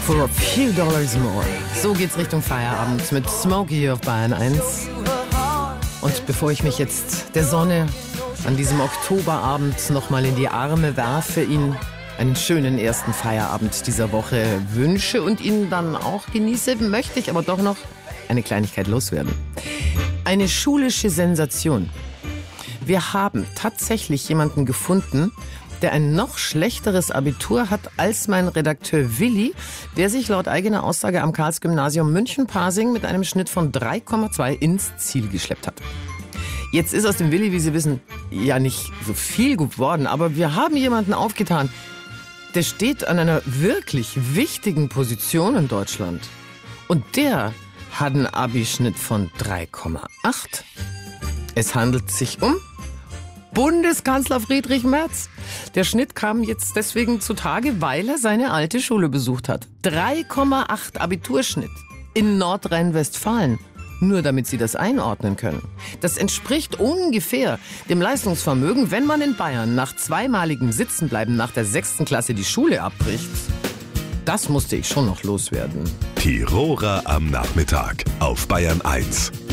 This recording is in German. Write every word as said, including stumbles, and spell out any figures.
For a few dollars more. So geht's Richtung Feierabend mit Smokey hier auf Bayern eins. Und bevor ich mich jetzt der Sonne an diesem Oktoberabend nochmal in die Arme werfe, Ihnen einen schönen ersten Feierabend dieser Woche wünsche und ihn dann auch genieße, möchte ich aber doch noch eine Kleinigkeit loswerden. Eine schulische Sensation. Wir haben tatsächlich jemanden gefunden, der ein noch schlechteres Abitur hat als mein Redakteur Willi, der sich laut eigener Aussage am Karls-Gymnasium München-Pasing mit einem Schnitt von drei Komma zwei ins Ziel geschleppt hat. Jetzt ist aus dem Willi, wie Sie wissen, ja nicht so viel geworden, aber wir haben jemanden aufgetan, der steht an einer wirklich wichtigen Position in Deutschland. Und der hat einen Abischnitt von drei Komma acht. Es handelt sich um Bundeskanzler Friedrich Merz. Der Schnitt kam jetzt deswegen zutage, weil er seine alte Schule besucht hat. drei Komma acht Abiturschnitt in Nordrhein-Westfalen. Nur damit Sie das einordnen können. Das entspricht ungefähr dem Leistungsvermögen, wenn man in Bayern nach zweimaligem Sitzenbleiben nach der sechsten Klasse die Schule abbricht. Das musste ich schon noch loswerden. Tiroler am Nachmittag auf Bayern eins.